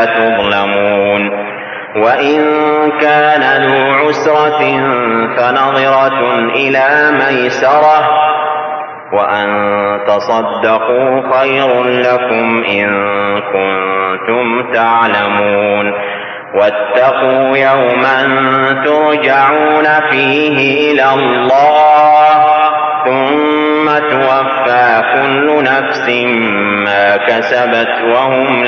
ولا تظلمون. وإن كان ذو عسرة فنظرة إلى ميسرة وأن تصدقوا خير لكم إن كنتم تعلمون. واتقوا يوما ترجعون فيه إلى الله ثم توفى كل نفس ما كسبت وهم